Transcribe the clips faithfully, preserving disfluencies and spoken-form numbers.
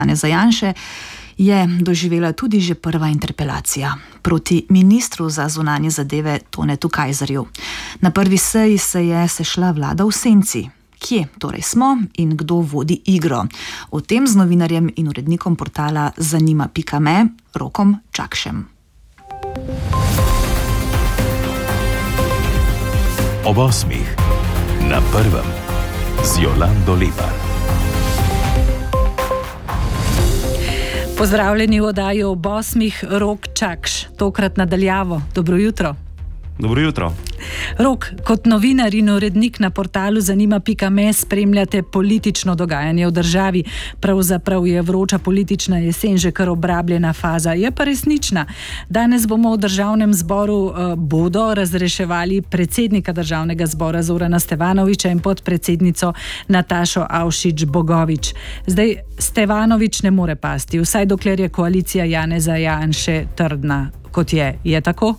Janeza Janše je doživela tudi že prva interpelacija proti ministru za zunanje zadeve Tonetu Kajzerju. Na prvi seji se je sešla vlada v senci. Kje torej smo in kdo vodi igro? O tem z novinarjem in urednikom portala zanima pika me Rokom Čakšem. Ob osmih na prvem z Jolando Lepar. Pozdravljeni v oddaji Ob osmih, Rok Čakš, tokrat nadaljavo. Dobro jutro. Dobro jutro. Rok, kot novinar in urednik na portalu zanima pika me spremljate politično dogajanje v državi. Pravzaprav je vroča politična jesen že kar obrabljena faza. Je pa resnična. Danes bomo v državnem zboru uh, bodo razreševali predsednika državnega zbora Zorana Stevanovića in podpredsednico Natašo Avšič Bogovič. Zdaj, Stevanović ne more pasti, vsaj dokler je koalicija Janeza Janše trdna, kot je. Je tako?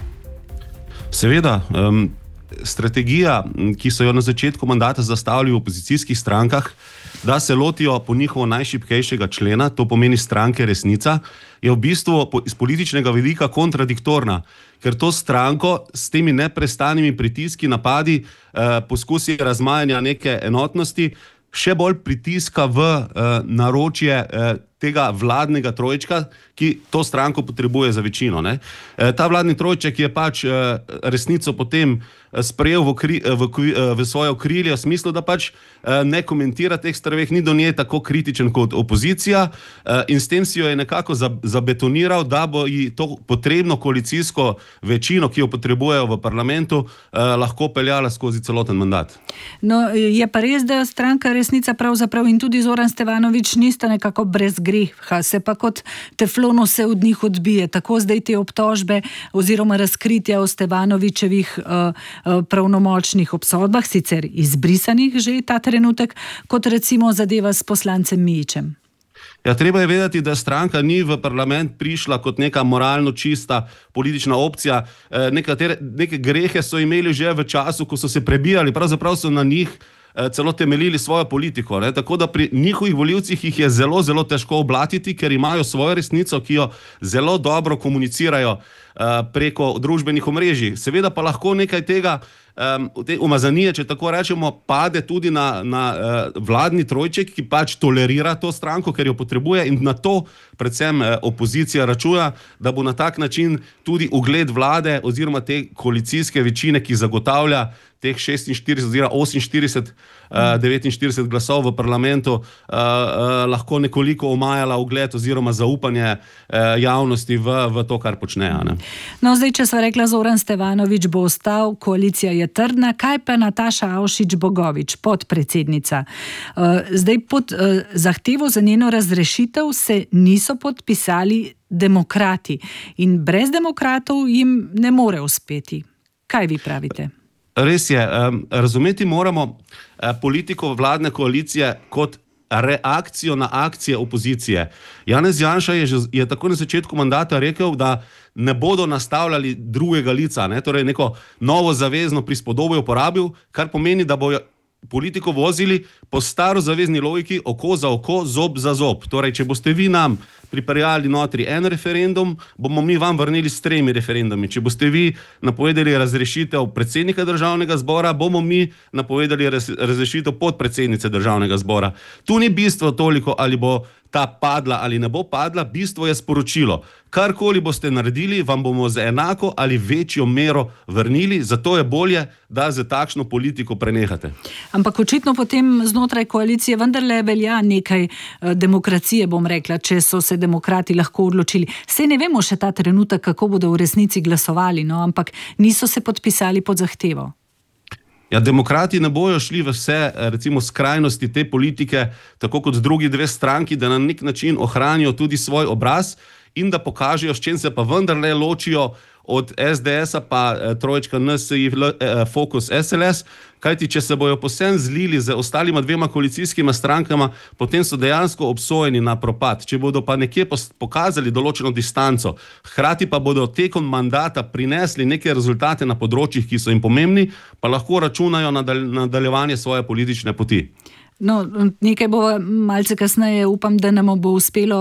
Seveda, um, strategija, ki so jo na začetku mandata zastavili v opozicijskih strankah, da se lotijo po njihovo najšibkejšega člena, to pomeni stranke Resnica, je v bistvu iz političnega vidika kontradiktorna, ker to stranko s temi neprestanimi pritiski, napadi, eh, poskusi razmajanja neke enotnosti, še bolj pritiska v eh, naročje eh, tega vladnega trojčka, ki to stranko potrebuje za večino. Ne? E, ta vladni trojček je pač e, Resnico potem sprejel v, kri, v, v svoje okrilje v smislu, da pač e, ne komentira teh stvareh, ni do nje tako kritičen kot opozicija e, in s tem si jo je nekako zabetoniral, da bo ji to potrebno koalicijsko večino, ki jo potrebujejo v parlamentu, e, lahko peljala skozi celoten mandat. No, je pa res, da stranka Resnica pravzaprav in tudi Zoran Stevanović nista nekako brez greha, se pa kot teflon vse od njih odbije. Tako zdaj te obtožbe oziroma razkritja o Stevanovićevih uh, uh, pravnomočnih obsodbah, sicer izbrisanih že ta trenutek, kot recimo zadeva s poslancem Mijićem. Ja, treba je vedeti, da stranka ni v parlament prišla kot neka moralno čista politična opcija. E, nekatere, neke grehe so imeli že v času, ko so se prebijali, pravzaprav so na njih celo temeljili svojo politiko. Ne? Tako da pri njihovih volivcih jih je zelo, zelo težko oblatiti, ker imajo svojo resnico, ki jo zelo dobro komunicirajo uh, preko družbenih omrežij. Seveda pa lahko nekaj tega, um, te umazanije, če tako rečemo, pade tudi na, na uh, vladni trojček, ki pač tolerira to stranko, ker jo potrebuje in na to predvsem uh, opozicija računa, da bo na tak način tudi ugled vlade oziroma te koalicijske večine, ki zagotavlja teh šestinštirideset oziroma oseminštirideset, devetinštirideset glasov v parlamentu, uh, uh, lahko nekoliko omajala ugled oziroma zaupanje uh, javnosti v, v to, kar počnejo. Ne? No, zdaj, če sva rekla, Zoran Stevanović bo ostal, koalicija je trdna, kaj pa Nataša Avšič Bogovič, podpredsednica? Uh, zdaj, pod uh, zahtevo za njeno razrešitev se niso podpisali demokrati in brez demokratov jim ne more uspeti. Kaj vi pravite? Res je, um, razumeti moramo uh, politiko vladne koalicije kot reakcijo na akcije opozicije. Janez Janša je, že, je tako na začetku mandata rekel, da ne bodo nastavljali drugega lica, ne? Torej neko novo zavezno prispodobo uporabil, kar pomeni, da bojo politiko vozili po staro zavezni logiki oko za oko, zob za zob. Torej, če boste vi nam pripeljali notri en referendum, bomo mi vam vrnili s tremi referendumi. Če boste vi napovedali razrešitev predsednika državnega zbora, bomo mi napovedali raz, razrešitev podpredsednice državnega zbora. Tu ni bistvo toliko, ali bo ta padla ali ne bo padla, bistvo je sporočilo. Karkoli boste naredili, vam bomo z enako ali večjo mero vrnili, zato je bolje, da za takšno politiko prenehate. Ampak očitno potem znotraj koalicije vendarle velja nekaj uh, demokracije, bom rekla, če so se demokrati lahko odločili. Sej ne vemo še ta trenutek, kako bodo v resnici glasovali, no, ampak niso se podpisali pod zahtevo. Ja, demokrati ne bojo šli v vse, recimo, skrajnosti te politike, tako kot drugi dve stranki, da na nek način ohranijo tudi svoj obraz in da pokažejo, s čim se pa vendarle ločijo od es de es-a pa eh, trojčka en es i, eh, Fokus es el es, kajti če se bojo posem zlili z ostalima dvema koalicijskima strankama, potem so dejansko obsojeni na propad. Če bodo pa nekje pokazali določeno distanco, hkrati pa bodo tekom mandata prinesli neke rezultate na področjih, ki so jim pomembni, pa lahko računajo na nadaljevanje svoje politične poti. No, nekaj bo malce kasneje, upam, da nam bo uspelo